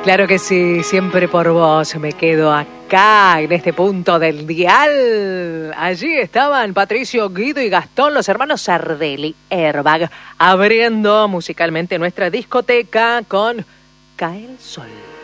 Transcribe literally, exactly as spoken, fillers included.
Claro que sí, siempre por vos me quedo acá, en este punto del dial. Allí estaban Patricio, Guido y Gastón, los hermanos Sardelli, Airbag, abriendo musicalmente nuestra discoteca con Cae el Sol.